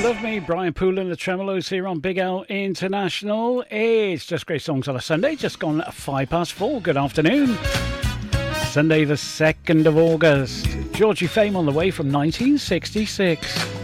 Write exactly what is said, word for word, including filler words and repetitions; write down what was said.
Love Me, Brian Poole and the Tremolos here on Big L International. It's Just Great Songs on a Sunday, just gone five past four. Good afternoon. Sunday the second of August. Georgie Fame on the way from nineteen sixty-six.